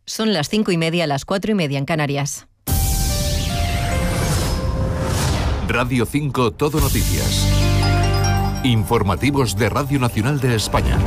Son las 5:30, las 4:30 en Canarias. Radio 5 Todo Noticias. Informativos de Radio Nacional de España.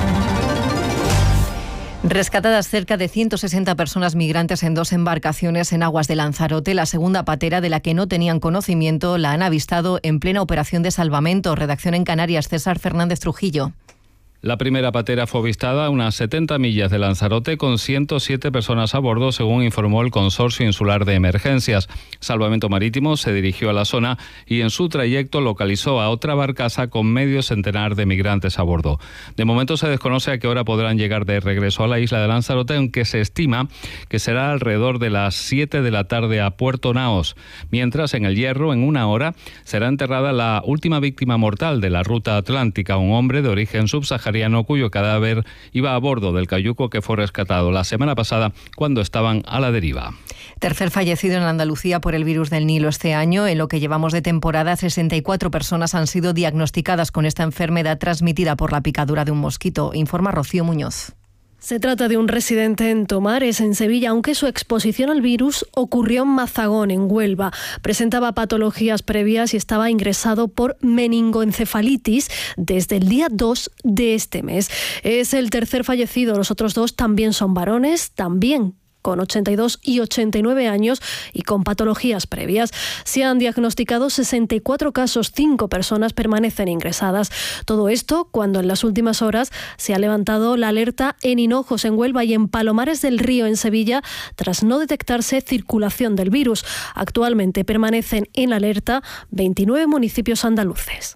Rescatadas cerca de 160 personas migrantes en 2 embarcaciones en aguas de Lanzarote. La segunda patera, de la que no tenían conocimiento, la han avistado en plena operación de salvamento. Redacción en Canarias, César Fernández Trujillo. La primera patera fue avistada a unas 70 millas de Lanzarote con 107 personas a bordo, según informó el Consorcio Insular de Emergencias. Salvamento Marítimo se dirigió a la zona y en su trayecto localizó a otra barcaza con medio centenar de migrantes a bordo. De momento se desconoce a qué hora podrán llegar de regreso a la isla de Lanzarote, aunque se estima que será alrededor de las 7 de la tarde a Puerto Naos. Mientras, en El Hierro, en 1 hora, será enterrada la última víctima mortal de la ruta atlántica, un hombre de origen subsahariano cuyo cadáver iba a bordo del cayuco que fue rescatado la semana pasada cuando estaban a la deriva. Tercer fallecido en Andalucía por el virus del Nilo este año. En lo que llevamos de temporada, 64 personas han sido diagnosticadas con esta enfermedad transmitida por la picadura de un mosquito, informa Rocío Muñoz. Se trata de un residente en Tomares, en Sevilla, aunque su exposición al virus ocurrió en Mazagón, en Huelva. Presentaba patologías previas y estaba ingresado por meningoencefalitis desde el día 2 de este mes. Es el tercer fallecido. Los otros 2 también son varones, también con 82 y 89 años y con patologías previas. Se han diagnosticado 64 casos, 5 personas permanecen ingresadas. Todo esto cuando en las últimas horas se ha levantado la alerta en Hinojos, en Huelva, y en Palomares del Río, en Sevilla, tras no detectarse circulación del virus. Actualmente permanecen en alerta 29 municipios andaluces.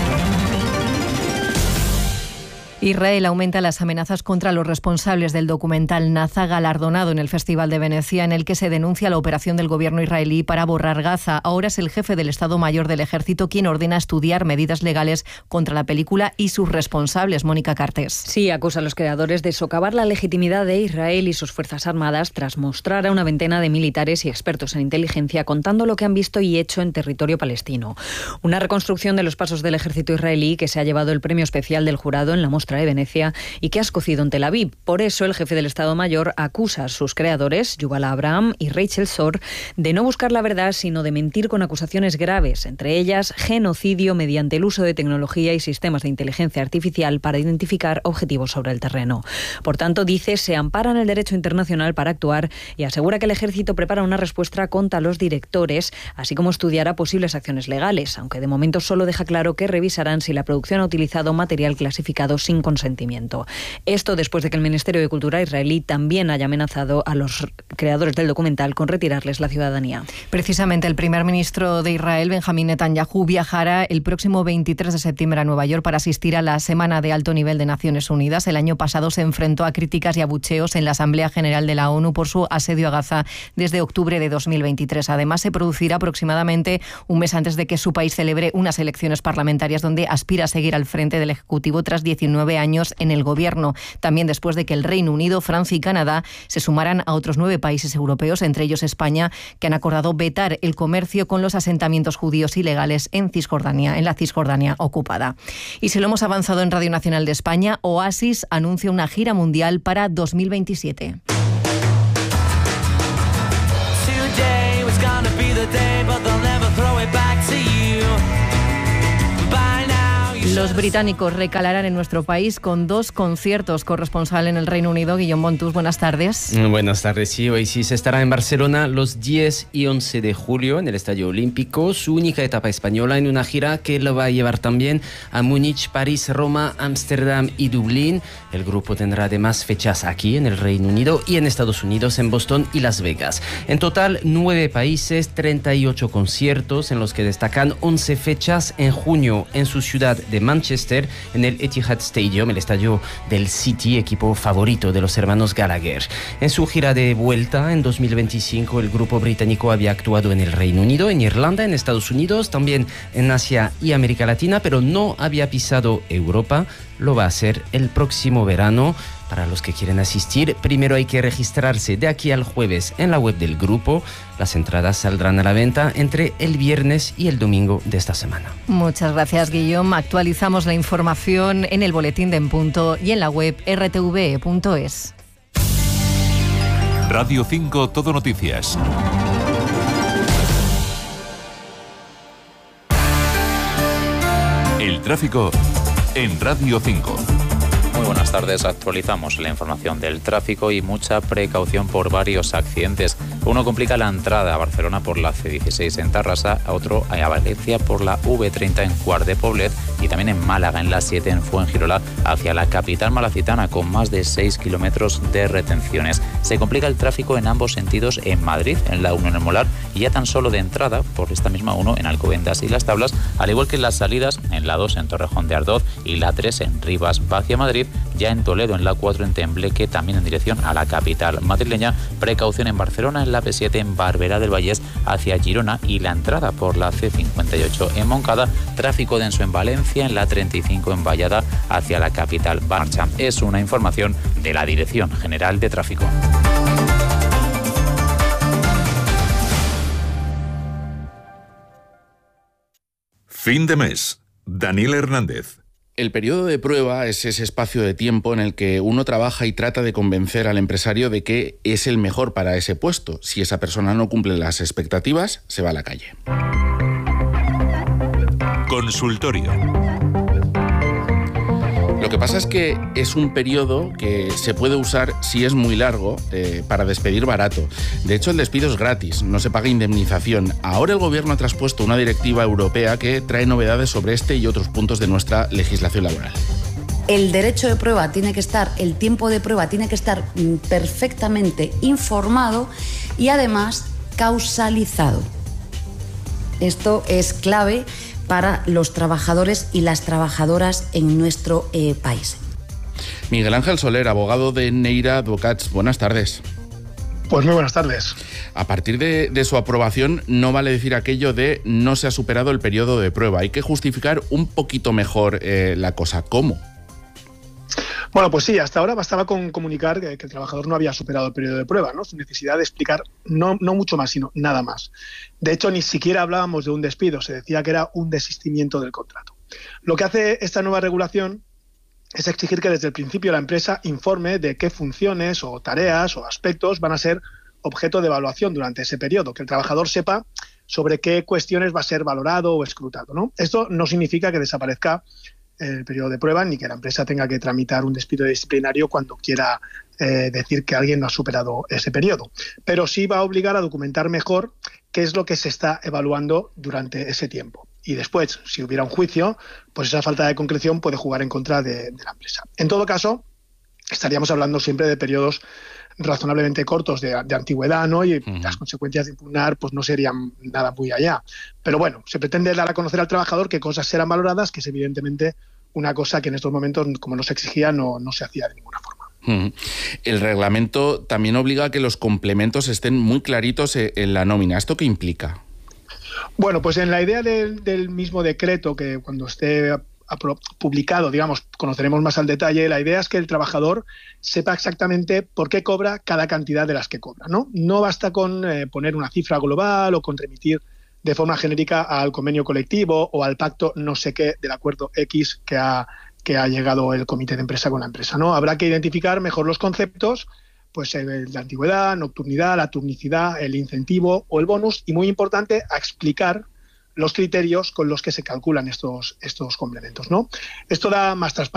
Israel aumenta las amenazas contra los responsables del documental Naza, galardonado en el Festival de Venecia, en el que se denuncia la operación del gobierno israelí para borrar Gaza. Ahora es el jefe del Estado Mayor del Ejército quien ordena estudiar medidas legales contra la película y sus responsables. Mónica Cartés. Sí, acusa a los creadores de socavar la legitimidad de Israel y sus fuerzas armadas tras mostrar a una veintena de militares y expertos en inteligencia contando lo que han visto y hecho en territorio palestino. Una reconstrucción de los pasos del ejército israelí que se ha llevado el premio especial del jurado en la muestra de Venecia y que ha escocido en Tel Aviv. Por eso el jefe del Estado Mayor acusa a sus creadores, Yuval Abraham y Rachel Sor, de no buscar la verdad, sino de mentir con acusaciones graves, entre ellas genocidio mediante el uso de tecnología y sistemas de inteligencia artificial para identificar objetivos sobre el terreno. Por tanto, dice, se ampara en el derecho internacional para actuar y asegura que el ejército prepara una respuesta contra los directores, así como estudiará posibles acciones legales, aunque de momento solo deja claro que revisarán si la producción ha utilizado material clasificado sin consentimiento. Esto después de que el Ministerio de Cultura israelí también haya amenazado a los creadores del documental con retirarles la ciudadanía. Precisamente el primer ministro de Israel, Benjamín Netanyahu, viajará el próximo 23 de septiembre a Nueva York para asistir a la Semana de Alto Nivel de Naciones Unidas. El año pasado se enfrentó a críticas y abucheos en la Asamblea General de la ONU por su asedio a Gaza desde octubre de 2023. Además, se producirá aproximadamente un mes antes de que su país celebre unas elecciones parlamentarias donde aspira a seguir al frente del Ejecutivo tras 19 años en el gobierno, también después de que el Reino Unido, Francia y Canadá se sumaran a otros 9 países europeos, entre ellos España, que han acordado vetar el comercio con los asentamientos judíos ilegales en la Cisjordania ocupada. Y si lo hemos avanzado en Radio Nacional de España, Oasis anuncia una gira mundial para 2027. Los británicos recalarán en nuestro país con 2 conciertos. Corresponsal en el Reino Unido, Guillaume Bontus, buenas tardes. Buenas tardes, sí. Oasis estará en Barcelona los 10 y 11 de julio en el Estadio Olímpico, su única etapa española en una gira que lo va a llevar también a Múnich, París, Roma, Ámsterdam y Dublín. El grupo tendrá además fechas aquí en el Reino Unido y en Estados Unidos, en Boston y Las Vegas. En total, 9 países, 38 conciertos, en los que destacan 11 fechas en junio en su ciudad de Manchester, en el Etihad Stadium, el estadio del City, equipo favorito de los hermanos Gallagher. En su gira de vuelta en 2025, el grupo británico había actuado en el Reino Unido, en Irlanda, en Estados Unidos, también en Asia y América Latina, pero no había pisado Europa. Lo va a hacer el próximo verano. Para los que quieren asistir, primero hay que registrarse de aquí al jueves en la web del grupo. Las entradas saldrán a la venta entre el viernes y el domingo de esta semana. Muchas gracias, Guillaume. Actualizamos la información en el boletín de En Punto y en la web rtve.es. Radio 5 Todo Noticias. El tráfico en Radio 5. Muy buenas tardes, actualizamos la información del tráfico y mucha precaución por varios accidentes. Uno complica la entrada a Barcelona por la C16 en Tarrasa, a otro a Valencia por la V30 en Quart de Poblet y también en Málaga en la 7 en Fuengirola hacia la capital malacitana con más de 6 kilómetros de retenciones. Se complica el tráfico en ambos sentidos en Madrid, en la 1 en el Molar y ya tan solo de entrada por esta misma 1 en Alcobendas y Las Tablas, al igual que en las salidas en la 2 en Torrejón de Ardoz y la 3 en Rivas hacia Madrid, ya en Toledo en la 4 en Tembleque, también en dirección a la capital madrileña. Precaución en Barcelona en la P7 en Barberá del Vallès hacia Girona y la entrada por la C58 en Moncada. Tráfico denso en Valencia en la 35 en Vallada hacia la capital Barcha. Es una información de la Dirección General de Tráfico. Fin de mes. Daniel Hernández. El periodo de prueba es ese espacio de tiempo en el que uno trabaja y trata de convencer al empresario de que es el mejor para ese puesto. Si esa persona no cumple las expectativas, se va a la calle. Consultorio. Lo que pasa es que es un periodo que se puede usar, si es muy largo, para despedir barato. De hecho, el despido es gratis, no se paga indemnización. Ahora el Gobierno ha traspuesto una directiva europea que trae novedades sobre este y otros puntos de nuestra legislación laboral. El derecho de prueba tiene que estar, el tiempo de prueba tiene que estar perfectamente informado y además causalizado. Esto es clave para los trabajadores y las trabajadoras en nuestro país. Miguel Ángel Soler, abogado de Neira Advocats. Buenas tardes. Pues muy buenas tardes. A partir de su aprobación no vale decir aquello de no se ha superado el periodo de prueba. Hay que justificar un poquito mejor la cosa. ¿Cómo? Bueno, pues sí, hasta ahora bastaba con comunicar que el trabajador no había superado el periodo de prueba, ¿no? Sin necesidad de explicar no mucho más, sino nada más. De hecho, ni siquiera hablábamos de un despido, se decía que era un desistimiento del contrato. Lo que hace esta nueva regulación es exigir que desde el principio la empresa informe de qué funciones o tareas o aspectos van a ser objeto de evaluación durante ese periodo, que el trabajador sepa sobre qué cuestiones va a ser valorado o escrutado, ¿no? Esto no significa que desaparezca el periodo de prueba ni que la empresa tenga que tramitar un despido disciplinario cuando quiera decir que alguien no ha superado ese periodo. Pero sí va a obligar a documentar mejor qué es lo que se está evaluando durante ese tiempo. Y después, si hubiera un juicio, pues esa falta de concreción puede jugar en contra de la empresa. En todo caso, estaríamos hablando siempre de periodos razonablemente cortos de antigüedad, ¿no? Y las consecuencias de impugnar pues no serían nada muy allá. Pero bueno, se pretende dar a conocer al trabajador qué cosas serán valoradas, que es evidentemente una cosa que en estos momentos, como no se exigía, no se hacía de ninguna forma. El reglamento también obliga a que los complementos estén muy claritos en la nómina. ¿Esto qué implica? Bueno, pues en la idea del mismo decreto, que cuando esté publicado, digamos, conoceremos más al detalle, la idea es que el trabajador sepa exactamente por qué cobra cada cantidad de las que cobra, ¿no? No basta con poner una cifra global o con remitir de forma genérica al convenio colectivo o al pacto no sé qué del acuerdo X que ha llegado el comité de empresa con la empresa, ¿no? Habrá que identificar mejor los conceptos, pues la antigüedad, nocturnidad, la turnicidad, el incentivo o el bonus, y muy importante, a explicar los criterios con los que se calculan estos complementos, ¿no? Esto da más transparencia